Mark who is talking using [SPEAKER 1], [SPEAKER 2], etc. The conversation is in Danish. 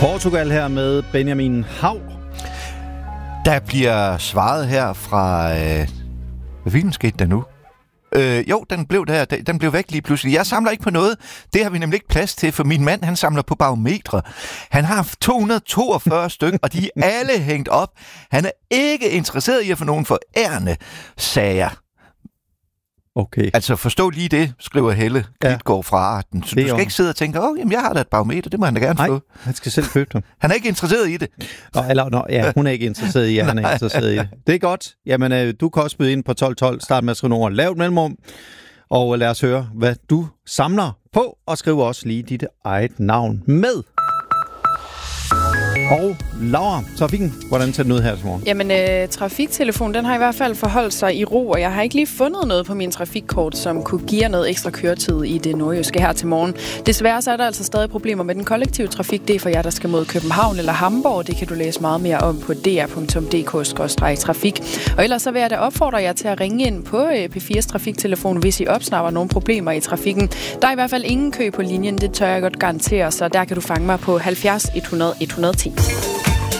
[SPEAKER 1] Portugal her med Benjamin Hav.
[SPEAKER 2] Der bliver svaret her fra... hvad fanden skete der nu? Jo, den blev væk lige pludselig. Jeg samler ikke på noget. Det har vi nemlig ikke plads til, for min mand, han samler på barometre. Han har 242 stykker, og de er alle hængt op. Han er ikke interesseret i at få nogen forærende sager.
[SPEAKER 1] Okay.
[SPEAKER 2] Altså forstå lige det, skriver Helle Klitgaard fra Arten. Så du skal ikke sidde og tænke, jamen jeg har da et barometer, det må han da gerne få.
[SPEAKER 1] Nej, han skal selv købe dem.
[SPEAKER 2] Han er ikke interesseret i det.
[SPEAKER 1] Hun er ikke interesseret i, at han er interesseret i det. Det er godt. Jamen, du kan også byde ind på 1212, start med at skrive nogle ord, lav et mellemrum, og lad os høre, hvad du samler på, og skriv også lige dit eget navn med. Og Laura, trafikken, hvordan ser den ud her til morgen?
[SPEAKER 3] Jamen, trafiktelefonen, den har i hvert fald forholdt sig i ro, og jeg har ikke lige fundet noget på min trafikkort, som kunne give noget ekstra køretid i det nordjyske her til morgen. Desværre så er der altså stadig problemer med den kollektive trafik. Det er for jer, der skal mod København eller Hamburg. Det kan du læse meget mere om på dr.dk/trafik. Og ellers så vil jeg da opfordre jer til at ringe ind på P4's trafiktelefon, hvis I opsnapper nogle problemer i trafikken. Der er i hvert fald ingen kø på linjen, det tør jeg godt garantere, så der kan du fange mig på 70 100 110.